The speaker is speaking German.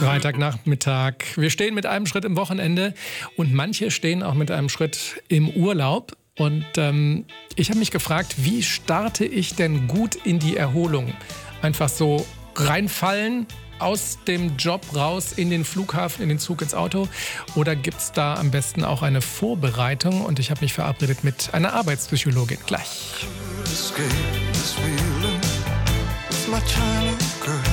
Freitagnachmittag. Wir stehen mit einem Schritt im Wochenende und manche stehen auch mit einem Schritt im Urlaub. Und ich habe mich gefragt, wie starte ich denn gut in die Erholung? Einfach so reinfallen, aus dem Job raus, in den Flughafen, in den Zug, ins Auto? Oder gibt es da am besten auch eine Vorbereitung? Und ich habe mich verabredet mit einer Arbeitspsychologin. Gleich. My China girl.